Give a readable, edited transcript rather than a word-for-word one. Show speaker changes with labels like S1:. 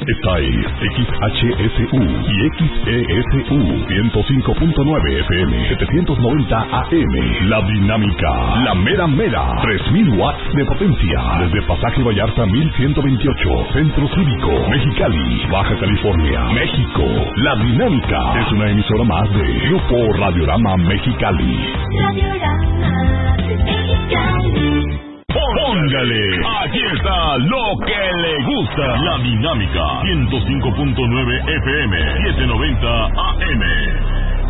S1: Esta es XHSU y XESU 105.9 FM 790 AM. La Dinámica, la mera mera, 3000 watts de potencia. Desde Pasaje Vallarta 1128, Centro Cívico, Mexicali, Baja California, México. La Dinámica es una emisora más de Grupo Radiorama Mexicali.
S2: Radiorama Mexicali.
S1: Póngale, aquí está lo que le gusta. La Dinámica 105.9 FM 790 AM.